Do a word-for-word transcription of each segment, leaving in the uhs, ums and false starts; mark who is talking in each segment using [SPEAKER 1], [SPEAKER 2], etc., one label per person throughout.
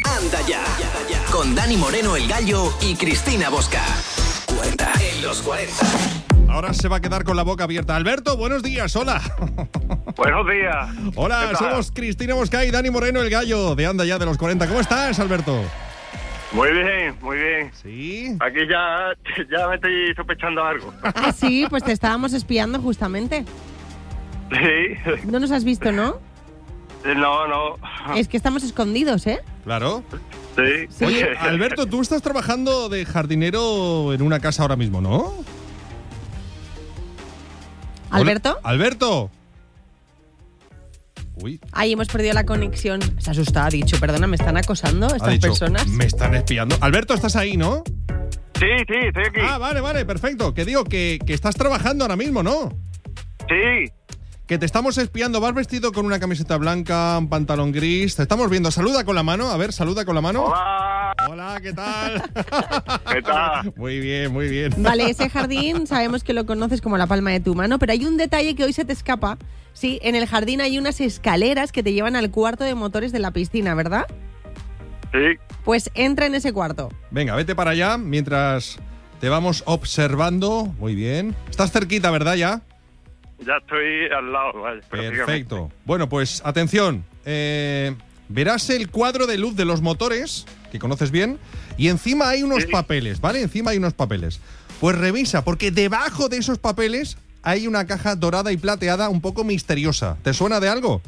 [SPEAKER 1] Anda ya, con Dani Moreno el Gallo y Cristina Bosca. Cuenta en los cuarenta.
[SPEAKER 2] Ahora se va a quedar con la boca abierta. Alberto, buenos días, hola.
[SPEAKER 3] Buenos días.
[SPEAKER 2] Hola, somos Cristina Bosca y Dani Moreno el Gallo de Anda ya de los cuarenta. ¿Cómo estás, Alberto?
[SPEAKER 3] Muy bien, muy bien.
[SPEAKER 2] ¿Sí?
[SPEAKER 3] Aquí ya, ya me estoy sospechando algo.
[SPEAKER 4] Ah, sí, pues te estábamos espiando justamente.
[SPEAKER 3] Sí.
[SPEAKER 4] No nos has visto, ¿no?
[SPEAKER 3] No, no.
[SPEAKER 4] Es que estamos escondidos, ¿eh?
[SPEAKER 2] Claro.
[SPEAKER 3] Sí.
[SPEAKER 4] Sí.
[SPEAKER 2] Oye, Alberto, tú estás trabajando de jardinero en una casa ahora mismo, ¿no?
[SPEAKER 4] ¿Alberto?
[SPEAKER 2] Hola, Alberto. Uy.
[SPEAKER 4] Ahí hemos perdido la conexión. Se asusta, ha dicho. Perdona, ¿me están acosando
[SPEAKER 2] Ha
[SPEAKER 4] estas
[SPEAKER 2] dicho,
[SPEAKER 4] personas?
[SPEAKER 2] me están espiando. Alberto, ¿estás ahí, no?
[SPEAKER 3] Sí, sí, estoy aquí.
[SPEAKER 2] Ah, vale, vale, perfecto. Que digo que, que estás trabajando ahora mismo, ¿no?
[SPEAKER 3] Sí.
[SPEAKER 2] Que te estamos espiando. Vas vestido con una camiseta blanca, un pantalón gris. Te estamos viendo. Saluda con la mano. A ver, saluda con la mano.
[SPEAKER 3] Hola.
[SPEAKER 2] Hola, ¿qué tal?
[SPEAKER 3] ¿Qué tal?
[SPEAKER 2] Muy bien, muy bien.
[SPEAKER 4] Vale, ese jardín sabemos que lo conoces como la palma de tu mano, pero hay un detalle que hoy se te escapa. Sí, en el jardín hay unas escaleras que te llevan al cuarto de motores de la piscina, ¿verdad?
[SPEAKER 3] Sí.
[SPEAKER 4] Pues entra en ese cuarto.
[SPEAKER 2] Venga, vete para allá mientras te vamos observando. Muy bien. Estás cerquita, ¿verdad, ya?
[SPEAKER 3] Ya estoy al lado, vale.
[SPEAKER 2] Perfecto. Bueno, pues atención. Eh, verás el cuadro de luz de los motores, que conoces bien, y encima hay unos
[SPEAKER 3] Sí.
[SPEAKER 2] papeles, ¿vale? Encima hay unos papeles. Pues revisa, porque debajo de esos papeles hay una caja dorada y plateada un poco misteriosa. ¿Te suena de algo?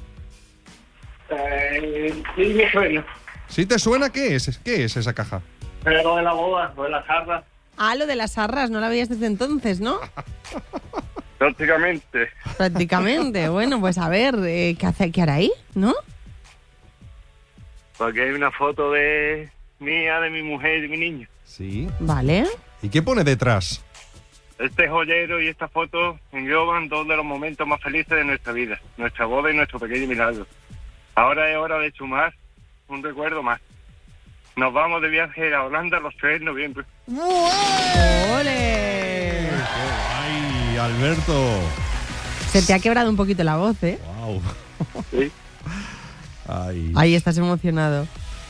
[SPEAKER 3] Eh, sí, me suena.
[SPEAKER 2] ¿Sí te suena? ¿Qué es? ¿Qué es esa caja?
[SPEAKER 3] Pero de la boda, de la jarra,
[SPEAKER 4] Ah, lo de las arras, no la veías desde entonces, ¿no?
[SPEAKER 3] prácticamente.
[SPEAKER 4] Prácticamente. Bueno, pues a ver, eh, ¿qué hace, qué hará ahí? ¿No?
[SPEAKER 3] Porque hay una foto de mía, de mi mujer y de mi niño.
[SPEAKER 2] Sí.
[SPEAKER 4] Vale.
[SPEAKER 2] ¿Y qué pone detrás?
[SPEAKER 3] Este joyero y esta foto engloban dos de los momentos más felices de nuestra vida, nuestra boda y nuestro pequeño milagro. Ahora es hora de sumar un recuerdo más. Nos vamos de viaje a Holanda los tres de noviembre.
[SPEAKER 4] ¡Ole!
[SPEAKER 2] ¡Ay, Alberto!
[SPEAKER 4] Se te ha quebrado un poquito la voz, ¿eh?
[SPEAKER 2] ¡Wow!
[SPEAKER 3] Sí.
[SPEAKER 2] Ay.
[SPEAKER 4] Ahí estás emocionado.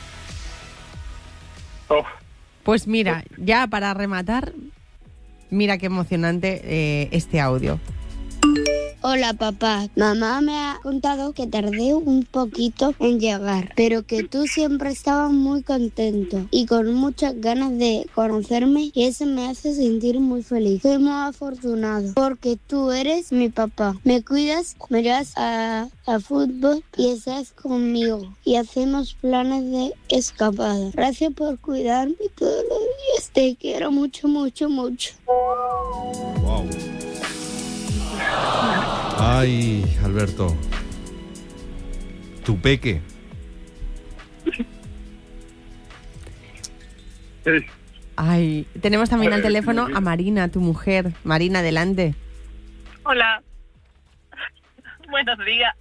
[SPEAKER 3] Oh,
[SPEAKER 4] Pues mira, ya para rematar, mira qué emocionante eh, este audio.
[SPEAKER 5] Hola papá, mamá me ha contado que tardé un poquito en llegar, pero que tú siempre estabas muy contento y con muchas ganas de conocerme y eso me hace sentir muy feliz. Soy muy afortunado porque tú eres mi papá. Me cuidas, me llevas a, a fútbol y estás conmigo y hacemos planes de escapada. Gracias por cuidarme todos los días. Te quiero mucho, mucho, mucho.
[SPEAKER 2] Wow. Ay, Alberto. Tu peque.
[SPEAKER 3] sí.
[SPEAKER 4] Ay, tenemos también al teléfono a Marina, tu mujer. Marina, adelante.
[SPEAKER 6] Hola. Buenos días.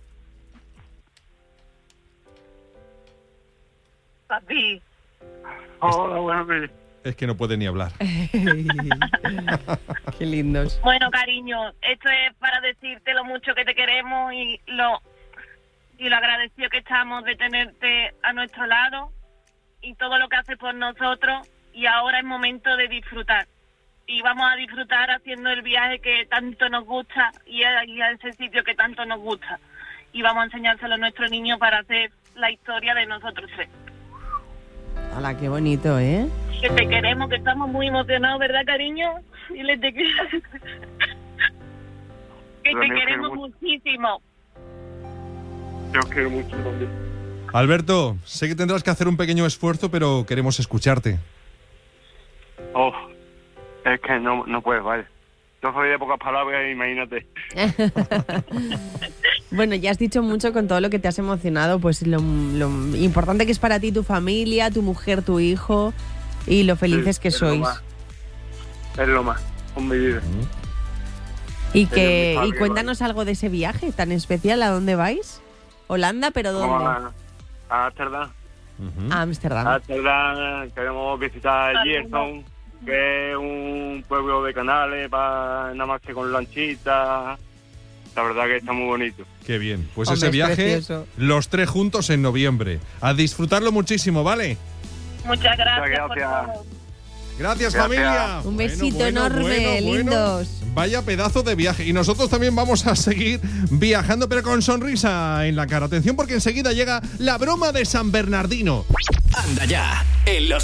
[SPEAKER 6] Papi.
[SPEAKER 3] Hola, buenos días.
[SPEAKER 2] Es que no puede ni hablar.
[SPEAKER 4] Qué lindos.
[SPEAKER 6] Bueno, cariño, esto es para decirte lo mucho que te queremos y lo y lo agradecido que estamos de tenerte a nuestro lado y todo lo que haces por nosotros. Y ahora es momento de disfrutar. Y vamos a disfrutar haciendo el viaje que tanto nos gusta y a, y a ese sitio que tanto nos gusta. Y vamos a enseñárselo a nuestro niño para hacer la historia de nosotros tres.
[SPEAKER 4] Hola, qué bonito, ¿eh?
[SPEAKER 6] Que te queremos, que estamos muy emocionados, ¿verdad, cariño? Dile te que, que te
[SPEAKER 3] También
[SPEAKER 6] queremos
[SPEAKER 3] quiero mucho.
[SPEAKER 6] muchísimo.
[SPEAKER 3] Yo os quiero mucho también.
[SPEAKER 2] Alberto, sé que tendrás que hacer un pequeño esfuerzo, pero queremos escucharte.
[SPEAKER 3] Oh, es que no, no puedes, vale. Yo soy de pocas palabras, imagínate.
[SPEAKER 4] Bueno, ya has dicho mucho con todo lo que te has emocionado, pues lo, lo importante que es para ti tu familia, tu mujer, tu hijo y lo felices
[SPEAKER 3] Sí,
[SPEAKER 4] que
[SPEAKER 3] es lo
[SPEAKER 4] sois.
[SPEAKER 3] más. Es lo más, con mi vida.
[SPEAKER 4] Y que
[SPEAKER 3] mi
[SPEAKER 4] y
[SPEAKER 3] familia,
[SPEAKER 4] cuéntanos algo de ese viaje tan especial. ¿A dónde vais? Holanda, pero
[SPEAKER 3] Vamos
[SPEAKER 4] ¿dónde?
[SPEAKER 3] a, a Ámsterdam.
[SPEAKER 2] Ujú.
[SPEAKER 4] A Ámsterdam.
[SPEAKER 3] A Ámsterdam, queremos visitar Gerson, que es un pueblo de canales, para nada más que con lanchitas. La verdad que está muy bonito.
[SPEAKER 2] Qué bien. Pues
[SPEAKER 4] Hombre,
[SPEAKER 2] ese
[SPEAKER 4] es
[SPEAKER 2] viaje,
[SPEAKER 4] precioso.
[SPEAKER 2] los tres juntos en noviembre. A disfrutarlo muchísimo, ¿vale?
[SPEAKER 6] Muchas gracias,
[SPEAKER 3] Muchas
[SPEAKER 6] por
[SPEAKER 3] gracias.
[SPEAKER 6] todo.
[SPEAKER 2] Gracias,
[SPEAKER 3] Gracias.
[SPEAKER 2] familia.
[SPEAKER 4] Un besito
[SPEAKER 2] Bueno, bueno,
[SPEAKER 4] enorme,
[SPEAKER 2] bueno, bueno.
[SPEAKER 4] lindos.
[SPEAKER 2] Vaya pedazo de viaje. Y nosotros también vamos a seguir viajando, pero con sonrisa en la cara. Atención, porque enseguida llega la broma de San Bernardino.
[SPEAKER 1] Anda ya, en los